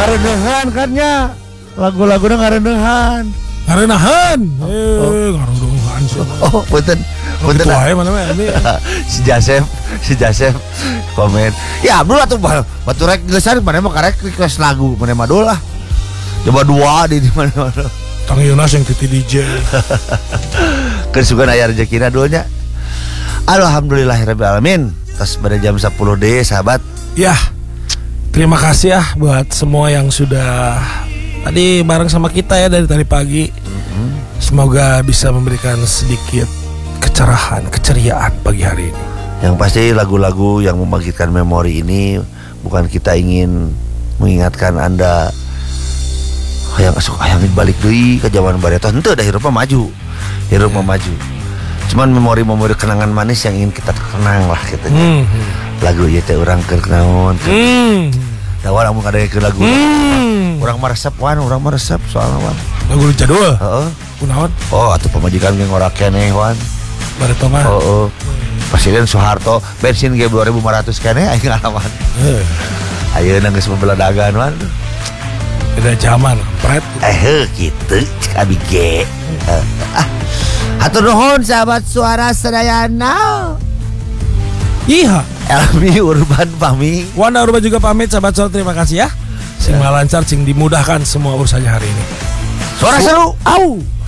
ngareneuhan kan nya. Lagu-laguna ngareneuhan. Ngareneuhan. Ngareneuhan. Oh, punten. Punten ae mana we. Si Jasep komen. Ya, Abdul atuh batu rek geusar mana mah karek request lagu mana mah dul lah. Coba dua di mana. Kang Yunas yang titi DJ. Keur sugan aya rezekina dulnya. Alhamdulillahirabbil alamin. Tas pada jam 10 deh sahabat. Ya. Terima kasih ya buat semua yang sudah tadi bareng sama kita ya dari tadi pagi. Semoga bisa memberikan sedikit kecerahan, keceriaan pagi hari ini. Yang pasti lagu-lagu yang membangkitkan memori ini bukan kita ingin mengingatkan Anda yang balik deui ke zaman baretos. Henteu dah hirupna maju. Maju. Cuman memori-memori kenangan manis yang ingin kita kenang lah gitu. Lagu ieu teh urang keur naon. Dawan amun kadenge lagu. Urang mah resep soalna wan. Lagu jadul. Heeh. Kunaon? Oh, atuh pamajikan ge ngora keneh wan. Bareto mah. Oh. Presiden Soeharto bensin ge 2.500 keneh aing ngalaman. Ayeuna geus membeladagan wan. Beda zaman, pret. Kitu cek abi ge. Hatur nuhun sahabat suara Sedayana. Iya. Elmi Urban pamit. Wana Urban juga pamit sahabat suara, terima kasih ya. Sing lancar, sing dimudahkan semua urusannya hari ini. Suara seru. Au.